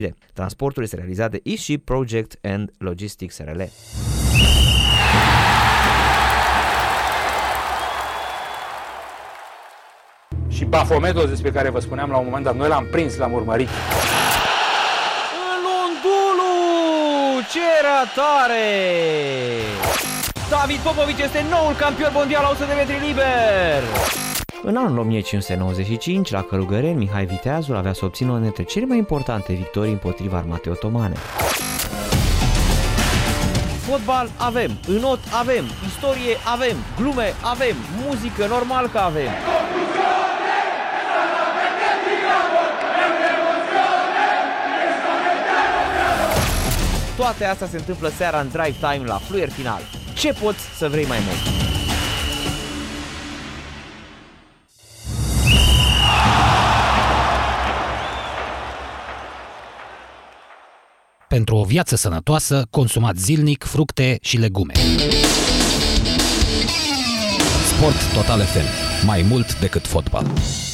Transportul este realizat de eShip Project and Logistics SRL. Și Baphometos, despre care vă spuneam la un moment dat, noi l-am prins, l-am urmărit. În Lundulu! Ce ratare! David Popovici este noul campion mondial la 100 de metri liber! În anul 1595, la Călugăreni, Mihai Viteazul avea să obțină una dintre cele mai importante victorii împotriva armatei otomane. Fotbal avem, înot avem, istorie avem, glume avem, muzică normal că avem. Toate astea se întâmplă seara în Drive Time la Fluier Final. Ce poți să vrei mai mult? Pentru o viață sănătoasă, consumați zilnic fructe și legume. Sport Total FM. Mai mult decât fotbal.